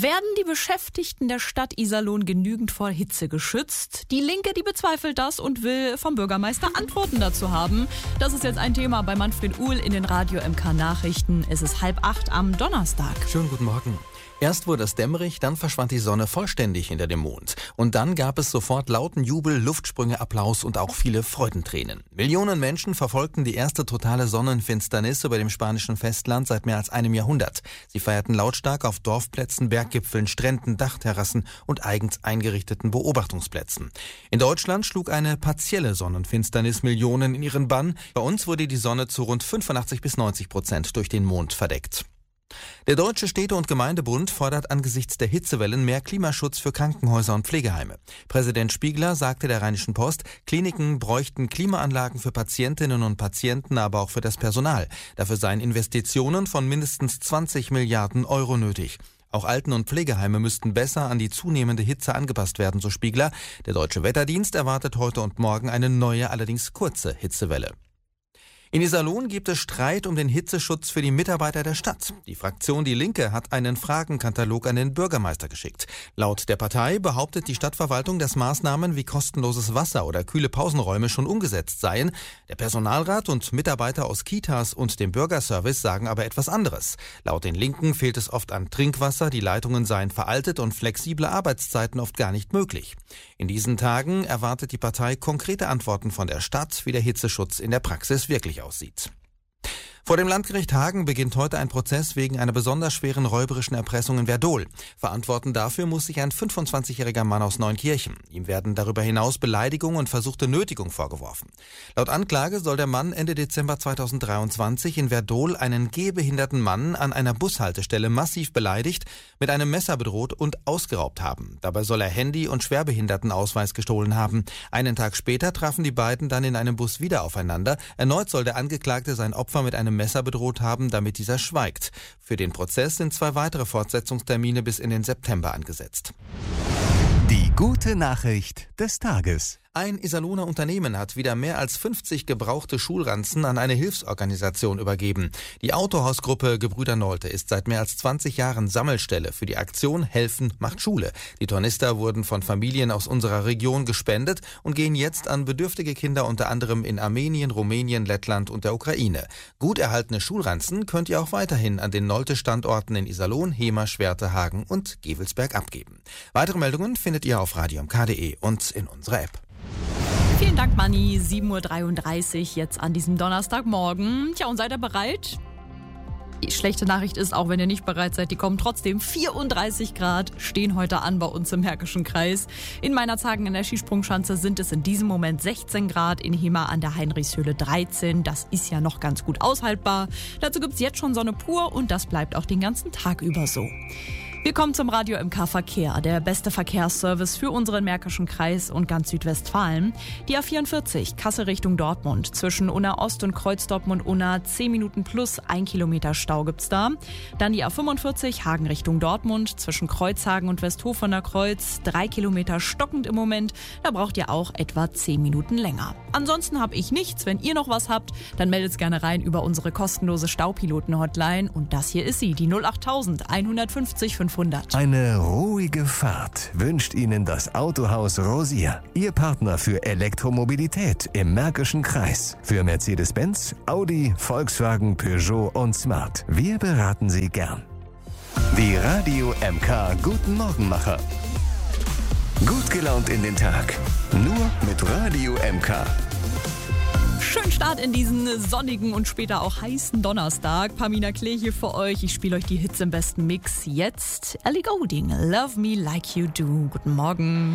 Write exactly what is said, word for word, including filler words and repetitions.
Werden die Beschäftigten der Stadt Iserlohn genügend vor Hitze geschützt? Die Linke, die bezweifelt das und will vom Bürgermeister Antworten dazu haben. Das ist jetzt ein Thema bei Manfred Uhl in den Radio M K Nachrichten. Es ist halb acht am Donnerstag. Schönen guten Morgen. Erst wurde es dämmerig, dann verschwand die Sonne vollständig hinter dem Mond. Und dann gab es sofort lauten Jubel, Luftsprünge, Applaus und auch viele Freudentränen. Millionen Menschen verfolgten die erste totale Sonnenfinsternis über dem spanischen Festland seit mehr als einem Jahrhundert. Sie feierten lautstark auf Dorfplätzen, Berggipfeln, Stränden, Dachterrassen und eigens eingerichteten Beobachtungsplätzen. In Deutschland schlug eine partielle Sonnenfinsternis Millionen in ihren Bann. Bei uns wurde die Sonne zu rund fünfundachtzig bis neunzig Prozent durch den Mond verdeckt. Der Deutsche Städte- und Gemeindebund fordert angesichts der Hitzewellen mehr Klimaschutz für Krankenhäuser und Pflegeheime. Präsident Spiegler sagte der Rheinischen Post, Kliniken bräuchten Klimaanlagen für Patientinnen und Patienten, aber auch für das Personal. Dafür seien Investitionen von mindestens zwanzig Milliarden Euro nötig. Auch Alten- und Pflegeheime müssten besser an die zunehmende Hitze angepasst werden, so Spiegler. Der Deutsche Wetterdienst erwartet heute und morgen eine neue, allerdings kurze Hitzewelle. In Iserlohn gibt es Streit um den Hitzeschutz für die Mitarbeiter der Stadt. Die Fraktion Die Linke hat einen Fragenkatalog an den Bürgermeister geschickt. Laut der Partei behauptet die Stadtverwaltung, dass Maßnahmen wie kostenloses Wasser oder kühle Pausenräume schon umgesetzt seien. Der Personalrat und Mitarbeiter aus Kitas und dem Bürgerservice sagen aber etwas anderes. Laut den Linken fehlt es oft an Trinkwasser, die Leitungen seien veraltet und flexible Arbeitszeiten oft gar nicht möglich. In diesen Tagen erwartet die Partei konkrete Antworten von der Stadt, wie der Hitzeschutz in der Praxis wirklich aussieht. Vor dem Landgericht Hagen beginnt heute ein Prozess wegen einer besonders schweren räuberischen Erpressung in Werdohl. Verantworten dafür muss sich ein fünfundzwanzigjähriger Mann aus Neunkirchen. Ihm werden darüber hinaus Beleidigung und versuchte Nötigung vorgeworfen. Laut Anklage soll der Mann Ende Dezember zweitausenddreiundzwanzig in Werdohl einen gehbehinderten Mann an einer Bushaltestelle massiv beleidigt, mit einem Messer bedroht und ausgeraubt haben. Dabei soll er Handy und Schwerbehindertenausweis gestohlen haben. Einen Tag später trafen die beiden dann in einem Bus wieder aufeinander. Erneut soll der Angeklagte sein Opfer mit einem Messer bedroht haben, damit dieser schweigt. Für den Prozess sind zwei weitere Fortsetzungstermine bis in den September angesetzt. Die gute Nachricht des Tages. Ein Iserlohner Unternehmen hat wieder mehr als fünfzig gebrauchte Schulranzen an eine Hilfsorganisation übergeben. Die Autohausgruppe Gebrüder Nolte ist seit mehr als zwanzig Jahren Sammelstelle für die Aktion Helfen macht Schule. Die Tornister wurden von Familien aus unserer Region gespendet und gehen jetzt an bedürftige Kinder unter anderem in Armenien, Rumänien, Lettland und der Ukraine. Gut erhaltene Schulranzen könnt ihr auch weiterhin an den Nolte-Standorten in Iserlohn, Hemer, Schwerte, Hagen und Gevelsberg abgeben. Weitere Meldungen findet ihr auf radio m k punkt d e und in unserer App. Vielen Dank, Manni. sieben Uhr dreiunddreißig jetzt an diesem Donnerstagmorgen. Tja, und seid ihr bereit? Die schlechte Nachricht ist, auch wenn ihr nicht bereit seid, die kommen trotzdem. vierunddreißig Grad stehen heute an bei uns im Märkischen Kreis. In Meinerzhagen in der Skisprungschanze sind es in diesem Moment sechzehn Grad, in Hemer an der Heinrichshöhle dreizehn. Das ist ja noch ganz gut aushaltbar. Dazu gibt's jetzt schon Sonne pur und das bleibt auch den ganzen Tag über so. Wir kommen zum Radio M K Verkehr, der beste Verkehrsservice für unseren Märkischen Kreis und ganz Südwestfalen. Die A vierundvierzig, Kassel Richtung Dortmund, zwischen Unna Ost und Kreuz Dortmund-Unna, zehn Minuten plus, ein Kilometer Stau gibt's da. Dann die A fünfundvierzig, Hagen Richtung Dortmund, zwischen Kreuzhagen und Westhofener Kreuz, drei Kilometer stockend im Moment. Da braucht ihr auch etwa zehn Minuten länger. Ansonsten habe ich nichts. Wenn ihr noch was habt, dann meldet gerne rein über unsere kostenlose Staupiloten-Hotline. Und das hier ist sie, die null acht null null, eins fünfzig fünfhundert. Eine ruhige Fahrt wünscht Ihnen das Autohaus Rosier, Ihr Partner für Elektromobilität im Märkischen Kreis. Für Mercedes-Benz, Audi, Volkswagen, Peugeot und Smart. Wir beraten Sie gern. Die Radio M K Guten Morgenmacher. Gut gelaunt in den Tag. Nur mit Radio M K. Schönen Start in diesen sonnigen und später auch heißen Donnerstag. Pamina Klee hier für euch. Ich spiele euch die Hits im besten Mix. Jetzt Ellie Goulding, Love Me Like You Do. Guten Morgen.